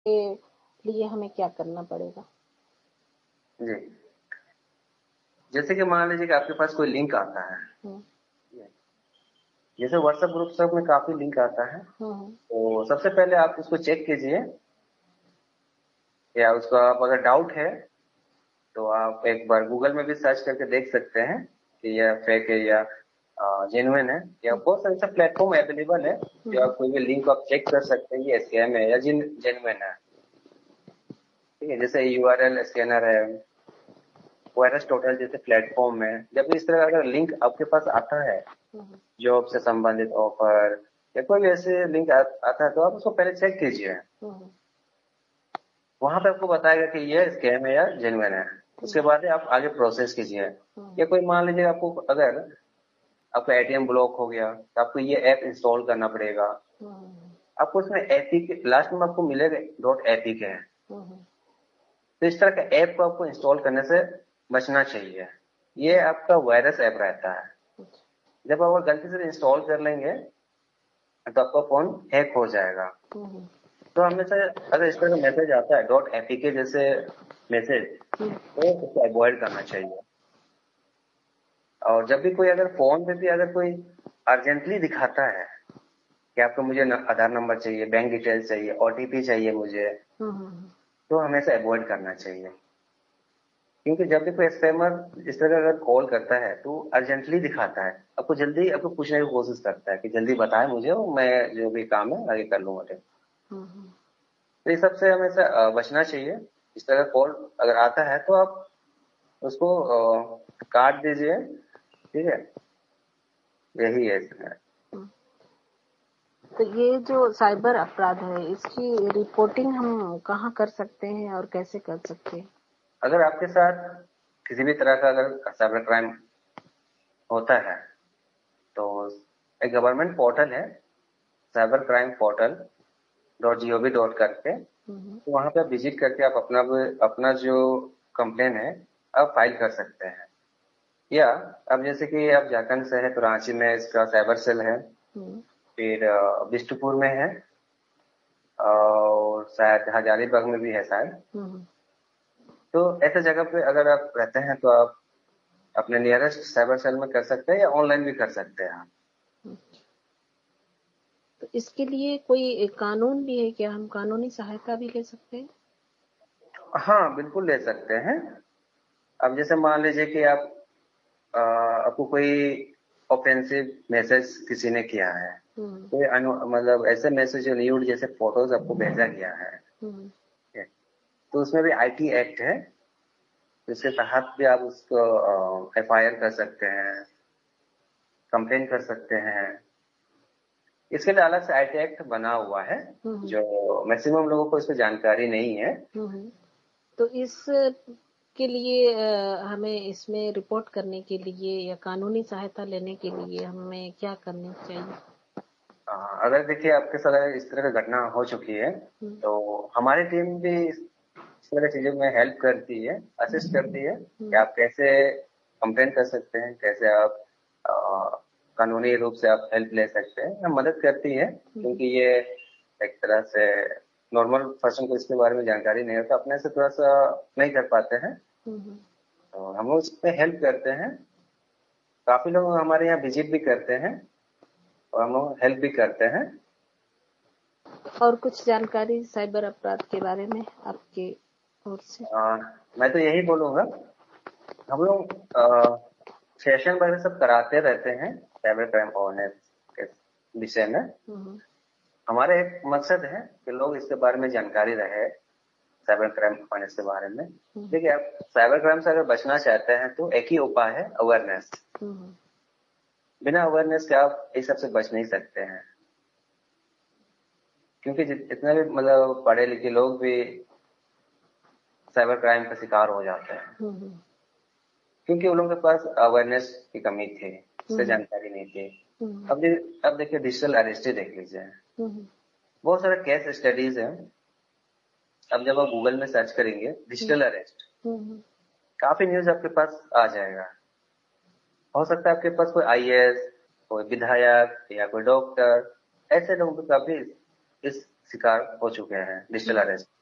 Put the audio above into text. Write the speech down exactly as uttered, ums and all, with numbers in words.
के लिए हमें क्या करना पड़ेगा? जी, जैसे कि मान लीजिए कि आपके पास कोई लिंक आता है, जैसे व्हाट्सएप ग्रुप सब में काफी लिंक आता है, तो सबसे पहले आप उसको चेक कीजिए, या उसका आप अगर डाउट है तो आप एक बार गूगल में भी सर्च करके देख सकते हैं कि यह फेक है या जेन्युइन है। या बहुत सारे ऐसे प्लेटफॉर्म अवेलेबल है जो आप कोई भी लिंक आप चेक कर सकते हैं ये स्कैम है या जेन्युइन है। ठीक है, जैसे यूआरएल स्कैनर है, वायरस टोटल जैसे प्लेटफॉर्म है। जब इस तरह अगर लिंक आपके पास आता है जॉब से संबंधित ऑफर या कोई भी ऐसे लिंक आ, आता है तो आप उसको पहले चेक कीजिए। वहां पे आपको बताएगा कि ये स्कैम है या जेन्युइन है। उसके बाद आप आगे प्रोसेस कीजिए। या कोई मान लीजिए आपको अगर आपका एटीएम ब्लॉक हो गया तो आपको ये ऐप इंस्टॉल करना पड़ेगा। आपको उसमें एपिक लास्ट में आपको मिलेगा डॉट एपिक है। तो इस तरह का ऐप को आपको इंस्टॉल करने से बचना चाहिए। ये आपका वायरस ऐप रहता है। जब आप गलती से इंस्टॉल कर लेंगे तो आपका फोन हैक हो जाएगा। तो हमेशा अगर इस तरह का मैसेज आता है डॉट एपीके जैसे मैसेज तो उसको अवॉइड करना चाहिए। और जब भी कोई अगर फोन पे भी अगर कोई अर्जेंटली दिखाता है कि आपको मुझे आधार नंबर चाहिए, बैंक डिटेल्स चाहिए, ओटीपी चाहिए मुझे, तो हमेशा अवॉइड करना चाहिए। क्योंकि जब भी कोई स्पैमर इस तरह का अगर कॉल करता है तो अर्जेंटली दिखाता है, आपको जल्दी आपको पूछने की कोशिश करता है कि जल्दी बताए मुझे, मैं जो भी काम है आगे कर लूंगा। तो इस सबसे हमेशा बचना चाहिए। इस तरह कॉल अगर आता है तो आप उसको काट दीजिए। ठीक है, यही है इसमें। तो ये जो साइबर अपराध है इसकी रिपोर्टिंग हम कहाँ कर सकते हैं और कैसे कर सकते हैं? अगर आपके साथ किसी भी तरह का अगर साइबर क्राइम होता है तो एक गवर्नमेंट पोर्टल है cyber crime portal dot G O V dot करके, तो वहां पे आप विजिट करके आप अपना अपना जो कंप्लेन है आप फाइल कर सकते हैं। या अब जैसे कि आप झारखंड से है तो रांची में इसका साइबर सेल है, फिर बिष्टुपुर में है और शायद हजारीबाग में भी है शायद। तो ऐसे जगह पे अगर आप रहते हैं तो आप अपने नियरेस्ट साइबर सेल में कर सकते हैं या ऑनलाइन भी कर सकते हैं। तो इसके लिए कोई कानून भी है क्या? हम कानूनी सहायता भी ले सकते हैं? हाँ, बिल्कुल ले सकते हैं। अब जैसे मान लीजिए कि आप आ, आपको कोई ऑफेंसिव मैसेज किसी ने किया है, कोई मतलब ऐसे मैसेज जो न्यूड जैसे फोटोज आपको भेजा गया है, तो उसमें भी आईटी एक्ट है, जिसके तहत भी आप उसको एफ आई आर कर सकते हैं, कंप्लेन कर सकते हैं। इसके लिए अलग से आईटी एक्ट बना हुआ है जो मैक्सिमम लोगों को इसकी जानकारी नहीं है। तो इस के लिए हमें इसमें रिपोर्ट करने के लिए या कानूनी सहायता लेने के लिए हमें क्या करना चाहिए? अगर देखिए आपके साथ इस तरह की घटना हो चुकी है तो हमारी टीम भी इस तरह की चीजों में हेल्प करती है, असिस्ट करती है कि आप कैसे कंप्लेन कर सकते हैं, कैसे आप आ, कानूनी रूप से आप हेल्प ले सकते हैं, मदद करती है। क्योंकि ये एक तरह से नॉर्मल पर्सन को इसके बारे में जानकारी नहीं होता, अपने से थोड़ा सा नहीं कर पाते हैं, तो हम लोग इसमें हेल्प करते हैं। काफी लोग हमारे यहाँ विजिट भी करते हैं और हम लोग हेल्प भी करते हैं। और कुछ जानकारी साइबर अपराध के बारे में आपके ओर से? आ, मैं तो यही बोलूंगा, हम लोग सेशन वगैरह सब कराते रहते हैं साइबर क्राइम अवेयरनेस के विषय में। हमारा एक मकसद है कि लोग इसके बारे में जानकारी रहे, साइबर क्राइम अवेयरनेस के बारे में। देखिए, आप साइबर क्राइम से अगर बचना चाहते हैं तो एक ही उपाय है, अवेयरनेस। बिना अवेयरनेस के आप इस सब से बच नहीं सकते हैं। क्योंकि जितने भी मतलब पढ़े लिखे लोग भी साइबर क्राइम का शिकार हो जाते हैं, क्योंकि उन लोगों के पास अवेयरनेस की कमी थी, इससे जानकारी नहीं थी। अब अब देखिए डिजिटल अरेस्ट ही देख लीजिए, बहुत सारे केस स्टडीज हैं। अब जब आप गूगल में सर्च करेंगे डिजिटल अरेस्ट, काफी न्यूज आपके पास आ जाएगा। हो सकता है आपके पास कोई आई ए एस, कोई विधायक या कोई डॉक्टर, ऐसे लोगों पे काफी इस शिकार हो चुके हैं डिजिटल अरेस्ट।